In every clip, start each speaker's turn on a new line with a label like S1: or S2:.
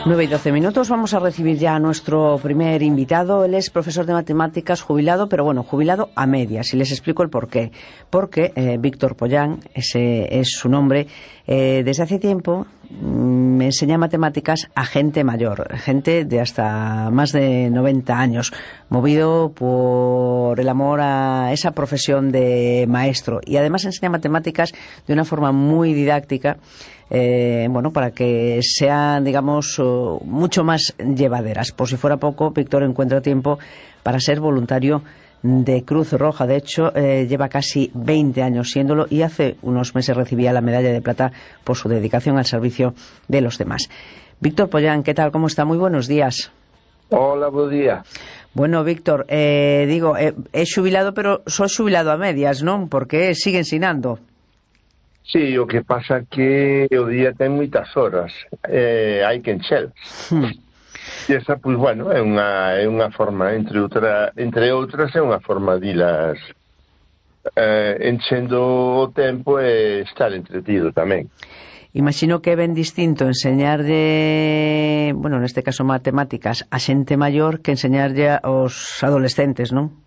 S1: 9:12. Vamos a recibir ya a nuestro primer invitado. Él es profesor de matemáticas jubilado, pero bueno, jubilado a medias. Y les explico el porqué. Porque Víctor Pollán, ese es su nombre, desde hace tiempo me enseña matemáticas a gente mayor, gente de hasta más de 90 años, movido por el amor a esa profesión de maestro. Y además enseña matemáticas de una forma muy didáctica, para que sean, digamos, mucho más llevaderas. Por si fuera poco, Víctor encuentra tiempo para ser voluntario de Cruz Roja. De hecho, lleva casi 20 años siéndolo y hace unos meses recibía la medalla de plata por su dedicación al servicio de los demás. Víctor Pollán, ¿qué tal? ¿Cómo está? Muy buenos días.
S2: Hola, buen día.
S1: Bueno, Víctor, es jubilado, pero soy jubilado a medias, ¿no? Porque sigue ensinando.
S2: Sí, o que pasa que o día ten moitas horas, hai que encher. E esa, pois, bueno, é unha forma, entre outras, é unha forma de ilas enchendo o tempo e estar entretido tamén.
S1: Imagino que é ben distinto enseñarlle, neste caso matemáticas, a xente maior que enseñarlle aos adolescentes, non?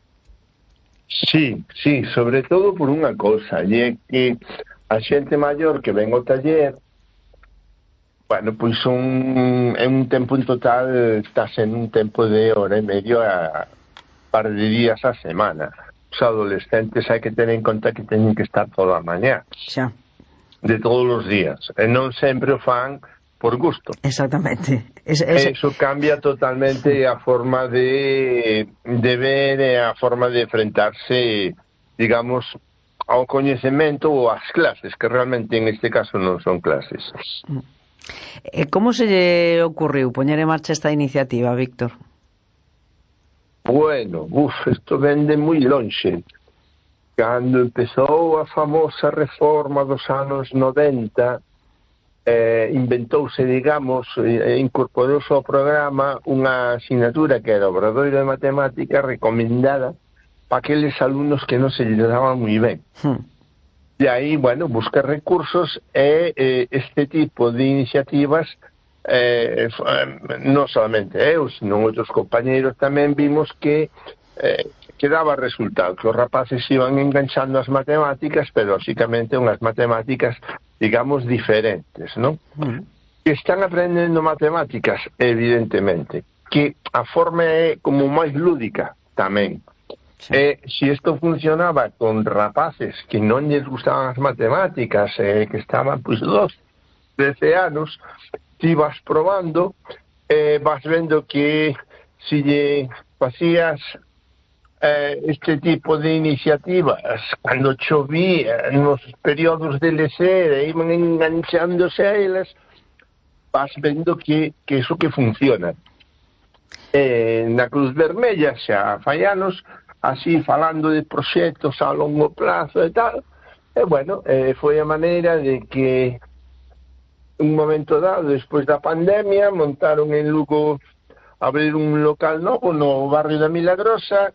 S2: Sí, sobre todo por unha cousa, e é que a xente maior que ven ao taller, pois é un tempo en total, estás en un tempo de hora e medio a par de días a semana. Os adolescentes hai que ter en conta que teñen que estar toda a mañá,
S1: xa,
S2: de todos os días, e non sempre o fan por gusto.
S1: Exactamente.
S2: Eso cambia totalmente a forma de ver e a forma de enfrentarse, digamos, ao coñecemento ou ás clases, que realmente en este caso non son clases.
S1: Como se lle ocurriu poñer en marcha esta iniciativa, Víctor?
S2: Bueno, isto vende moi lonxe. Cando empezou a famosa reforma dos anos 90, inventouse, digamos, incorporouse ao programa unha asignatura que era o Obradoiro de Matemática recomendada para aqueles alumnos que non se lle daban moi ben. E aí, buscar recursos e este tipo de iniciativas, non solamente eu, sino outros compañeros tamén vimos que daba resultado, que os rapaces iban enganchando as matemáticas, pero básicamente unhas matemáticas, digamos, diferentes, non? Que están aprendendo matemáticas, evidentemente, que a forma é como máis lúdica tamén. Sí. Se isto funcionaba con rapaces que non lles gustaban as matemáticas, que estaban, 12, 13 anos, ti vas probando, vas vendo que se lle facías este tipo de iniciativas cando chovía nos períodos de lecer e iban enganchándose a elas, vas vendo que iso que funciona. Na Cruz Vermella xa fai anos, así falando de proxectos a longo plazo e tal, foi a maneira de que un momento dado, despois da pandemia, montaron en Lugo, abrir un local novo no barrio da Milagrosa.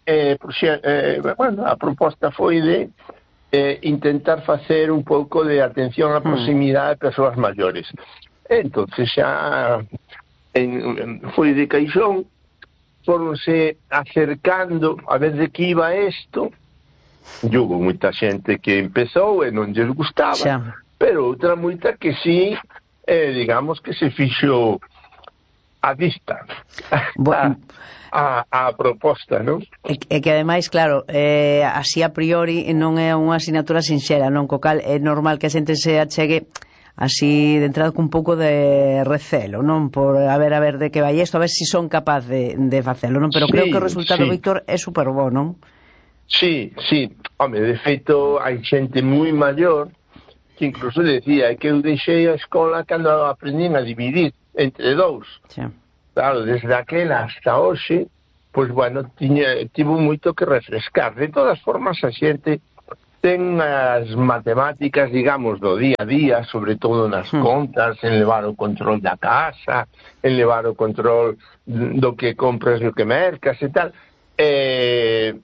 S2: A proposta foi de intentar facer un pouco de atención á proximidade de persoas maiores. Entonces xa foi de caixón, foronse acercando a ver de que iba isto, e houve moita xente que empezou e non lles gustaba, xa, pero outra moita que sí, digamos que se fixo a vista a proposta, non?
S1: E que ademais, claro, así a priori non é unha asignatura sinxela, non? Co cal é normal que a xente se achegue así de entrada con un pouco de recelo, non? Por a ver de que vai isto, a ver se son capaz de facelo, non? Pero creo que o resultado, Víctor, é super bo, non?
S2: Sí. Home, de feito, hai xente moi maior que incluso decía que eu deixei a escola cando aprendín a dividir entre dous. Sí. Claro, desde aquela hasta hoxe, tivo moito que refrescar. De todas formas, a xente ten as matemáticas, digamos, do día a día, sobre todo nas contas, en levar o control da casa, en levar o control do que compras e o que mercas e tal. E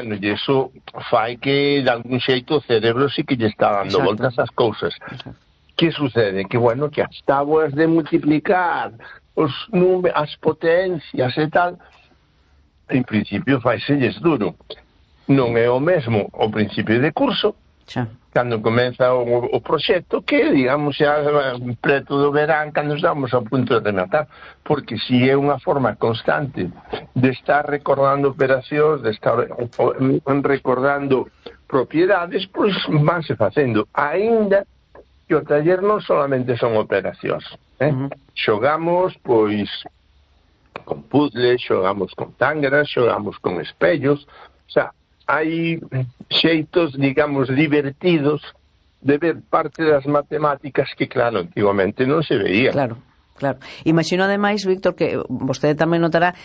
S2: iso fai que, de algún xeito, o cerebro sí que lle está dando voltas ás cousas. que sucede? Que, bueno, que as tábuas de multiplicar as potencias e tal, en principio faiselles duro. Non é o mesmo o principio de curso, cando comeza o proxecto, que, digamos, xa preto do verán, cando estamos a punto de rematar, porque si é unha forma constante de estar recordando operacións, de estar recordando propiedades, pois vanse facendo, aínda que o taller non solamente son operacións, xogamos, pois, con puzzles, xogamos con tángaras, xogamos con espellos, o sea, hai xeitos, digamos, divertidos de ver parte das matemáticas que, claro, antigamente non se veía.
S1: Claro. Imagino, ademais, Víctor, que vostede tamén notará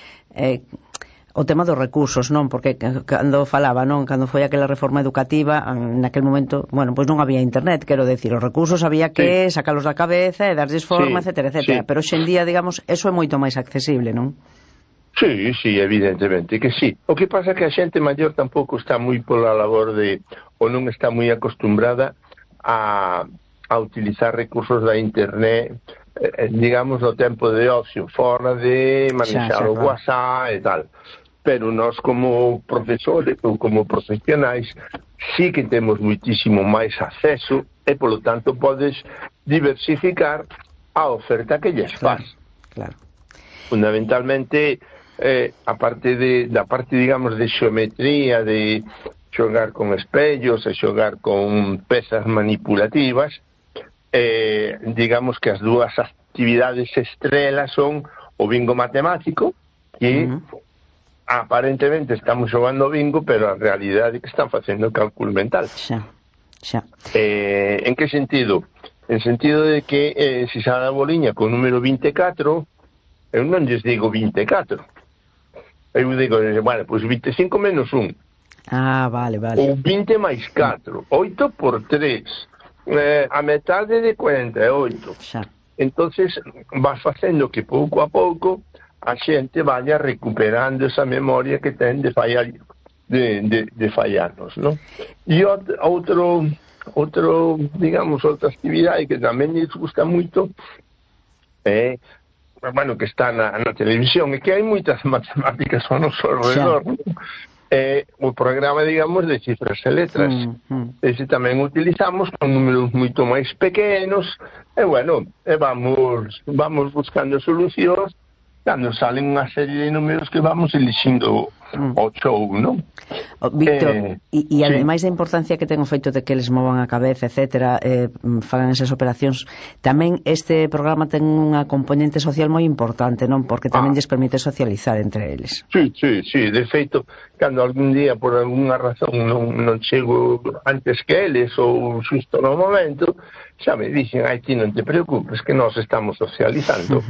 S1: o tema dos recursos, non? Porque cando falaba, non? Cando foi aquela reforma educativa, naquel momento, bueno, pois non había internet, quero decir, os recursos había que sacalos da cabeza e darlles forma, etcétera. Pero hoxe en día, digamos, eso é moito máis accesible, non?
S2: Sí, evidentemente que sí. O que pasa é que a xente maior tampouco está moi pola labor de, ou non está moi acostumbrada a utilizar recursos da internet, digamos, no tempo de ocio, fora de manexar o WhatsApp e tal. Pero nós, como profesores ou como profesionais, sí que temos moitísimo máis acceso e, polo tanto, podes diversificar a oferta que lles faz.
S1: Claro.
S2: Fundamentalmente, da parte, digamos, de xeometría, de xogar con espellos e xogar con pezas manipulativas, digamos que as dúas actividades estrelas son o bingo matemático, que aparentemente estamos xogando bingo, pero a realidade é que están facendo cálculo mental.
S1: Xa.
S2: En que sentido? En sentido de que se xa da boliña con o número 24, eu non lles digo 24. Eu digo, bueno, pois 25 menos 1.
S1: Vale.
S2: Ou 20 máis 4. 8 por 3. A metade de 48.
S1: Xa.
S2: Entonces, vas facendo que pouco a pouco a xente vaya recuperando esa memoria que ten de fallar, de fallarnos, non? E outro, digamos, outra actividade que tamén lles gusta moito é, bueno, que está na televisión, e que hai moitas matemáticas ao noso alrededor, o programa, digamos, de cifras e letras. Ese tamén utilizamos con números moito máis pequenos, e, bueno, vamos buscando solucións cando salen unha serie de números que vamos elixindo o show, non?
S1: Víctor, e ademais da importancia que ten o feito de que eles movan a cabeza, etcétera, fagan esas operacións, tamén este programa ten unha componente social moi importante, non? Porque tamén lles permite socializar entre eles.
S2: Sí, de feito, cando algún día por algunha razón non chego antes que eles ou xusto no momento, xa me dixen, ti non te preocupes, que nós estamos socializando.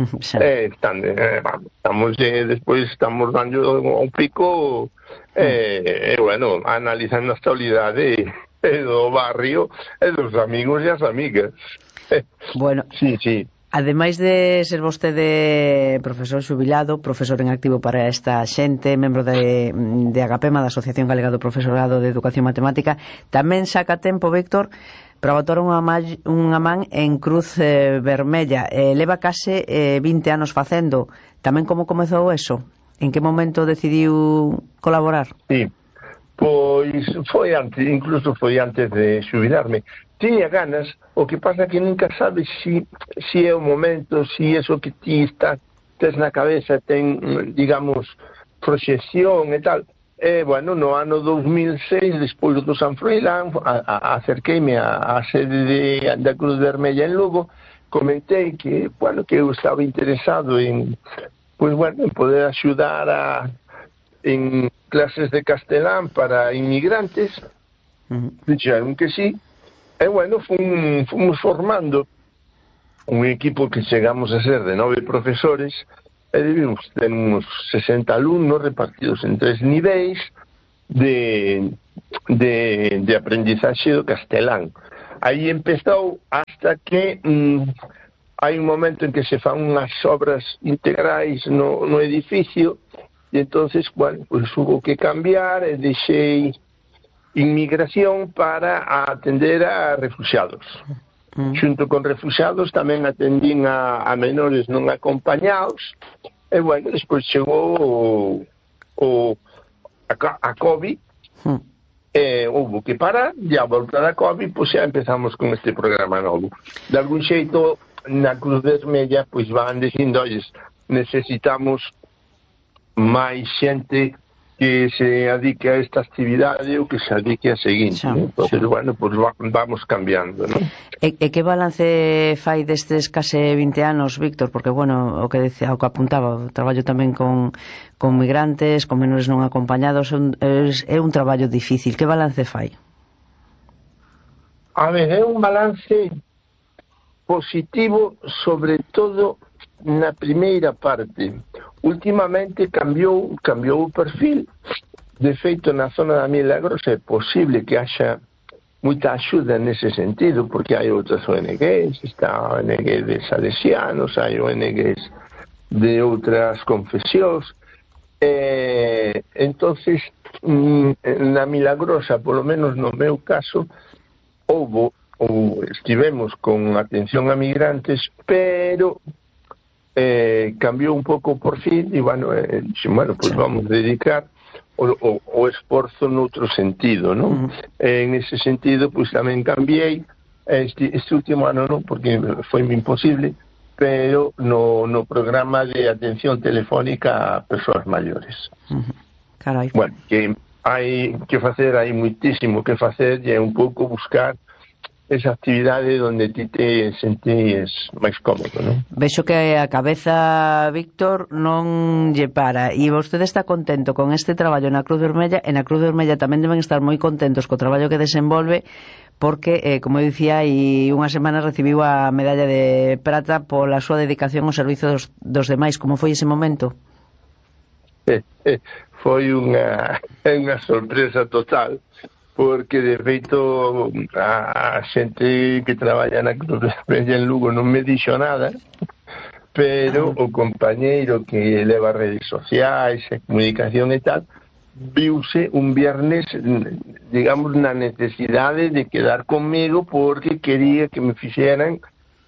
S2: Despois estamos dando un pico, bueno, analizando a actualidade do barrio e dos amigos e as amigas.
S1: Bueno,
S2: sí.
S1: Ademais de ser vostede profesor xubilado, profesor en activo para esta xente, membro de Agapema, da Asociación Galega do Profesorado de Educación Matemática, tamén saca tempo, Víctor, para botar unha man en Cruz Vermella. Leva case 20 anos facendo. Tamén como comezou eso? En que momento decidiu colaborar?
S2: Sí, pois incluso foi antes de xubilarme. Tiña ganas, o que pasa que nunca sabes si é o momento, si eso que ti tes na cabeza ten, digamos, proxección e tal. Bueno, no ano 2006, despois do San Froilán, acerqueime á sede da Cruz Vermella en Lugo, comentei que, bueno, que eu estaba interesado en, pois, bueno, en poder axudar en clases de castelán para inmigrantes. Dixeron que sí. E, bueno, fomos formando un equipo que chegamos a ser de 9 profesores e debimos ter uns 60 alumnos repartidos en 3 niveis de aprendizaxe do castelán. Aí empezou hasta que hai un momento en que se fan unhas obras integrais no edificio e entonces, bueno, pues hubo que cambiar e deixei inmigración para atender a refugiados. Xunto con refugiados tamén atendín a menores non acompañados, e bueno, despois chegou a COVID, houve que parar, e a volta da COVID, pois xa empezamos con este programa novo. De algún xeito, na Cruz Vermella, pois van dicindo, olles, necesitamos máis xente que se adique a esta actividade ou que se adique a seguinte. Entonces, bueno, pues vamos cambiando, ¿no?
S1: E que balance fai destes case 20 anos, Víctor? Porque, bueno, o que apuntaba, o traballo tamén con migrantes, con menores non acompañados, é un traballo difícil. Que balance fai?
S2: A ver, é un balance positivo, sobre todo na primeira parte. Últimamente cambiou o perfil. De feito, na zona da Milagrosa é posible que haxa moita axuda nese sentido, porque hai outras ONGs, está a ONG de salesianos, hai ONGs de outras confesións. Entonces, na Milagrosa, polo menos no meu caso, estivemos con atención a migrantes, pero cambiou un pouco por fin, e bueno, pues vamos dedicar o esforzo noutro sentido, non? En ese sentido, pues tamén cambiei este último ano, non, porque foi imposible, pero no programa de atención telefónica a persoas maiores.
S1: Carai.
S2: Bueno, que hai que facer, hai muitísimo que facer, e é un pouco buscar esa actividade onde ti te sentíes máis cómodo, non?
S1: Vexo que a cabeza, Víctor, non lle para, e vostede está contento con este traballo na Cruz Vermella, e na Cruz Vermella tamén deben estar moi contentos co traballo que desenvolve, porque, como dicía, hai unha semana recibiu a medalla de prata pola súa dedicación ao servizo dos demais. Como foi ese momento?
S2: Foi unha sorpresa total, porque de feito a xente que traballa na Cruz Vermella en Lugo non me dixo nada, pero o compañeiro que leva redes sociais e comunicación e tal, viuse un viernes, digamos, na necesidade de quedar conmigo, porque quería que me fixeran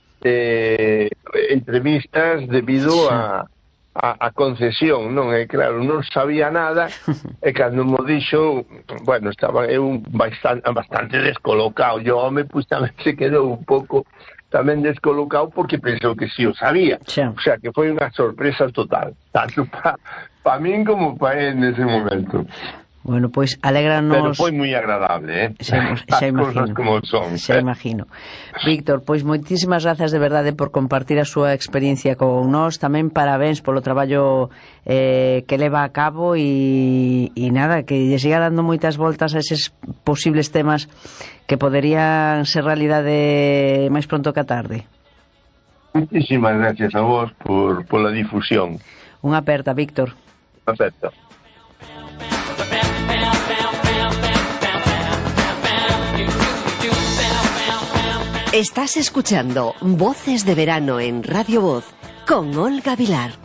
S2: entrevistas debido a concesión, non? E claro, non sabía nada, e cando mo dixo, bueno, estaba eu bastante descolocado, e o home pois tamén se quedou un pouco tamén descolocado, porque pensou que si o sabía. O sea, que foi unha sorpresa total, tanto pa min como pa él nese momento.
S1: Bueno, pois alégranos...
S2: Pero foi moi agradable,
S1: xa imagino,
S2: cosas como son.
S1: Xa imagino. Víctor, pois moitísimas grazas de verdade por compartir a súa experiencia con nós. Tamén parabéns polo traballo que leva a cabo, e nada, que lle siga dando moitas voltas a eses posibles temas que poderían ser realidade máis pronto que a tarde.
S2: Moitísimas gracias a vos pola difusión.
S1: Unha aperta, Víctor.
S2: Aperta.
S3: Estás escuchando Voces de Verano en Radio Voz con Olga Vilar.